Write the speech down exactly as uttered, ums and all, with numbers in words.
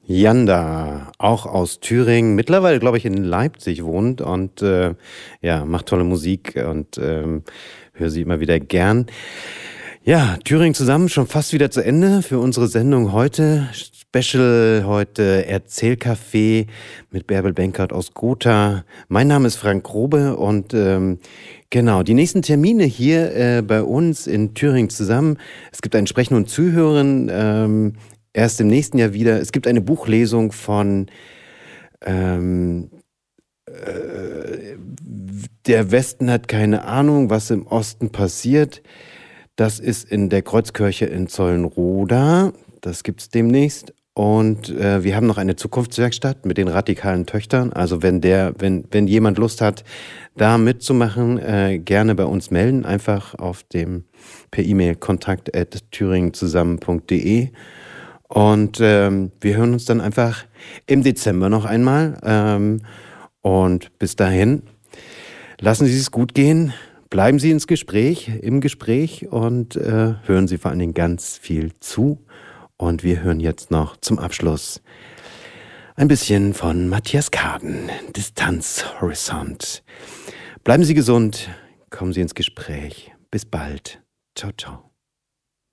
Janda, auch aus Thüringen, mittlerweile, glaube ich, in Leipzig wohnt und äh, ja, macht tolle Musik und ähm, höre sie immer wieder gern. Ja, Thüringen zusammen, schon fast wieder zu Ende für unsere Sendung heute. Special heute Erzählcafé mit Bärbel Benkert aus Gotha. Mein Name ist Frank Grobe und ähm, genau, die nächsten Termine hier äh, bei uns in Thüringen zusammen. Es gibt ein Sprechen und Zuhören ähm, erst im nächsten Jahr wieder. Es gibt eine Buchlesung von ähm, äh, Der Westen hat keine Ahnung, was im Osten passiert. Das ist in der Kreuzkirche in Zollenroda. Das gibt es demnächst. Und äh, wir haben noch eine Zukunftswerkstatt mit den radikalen Töchtern. Also wenn der, wenn, wenn jemand Lust hat, da mitzumachen, äh, gerne bei uns melden. Einfach auf dem per E-Mail kontakt at thüringenzusammen punkt de. Und ähm, wir hören uns dann einfach im Dezember noch einmal. Ähm, und bis dahin, lassen Sie es gut gehen. Bleiben Sie ins Gespräch, im Gespräch und äh, hören Sie vor allen Dingen ganz viel zu. Und wir hören jetzt noch zum Abschluss ein bisschen von Matthias Kaden, Distanzhorizont. Bleiben Sie gesund, kommen Sie ins Gespräch. Bis bald. Ciao, ciao.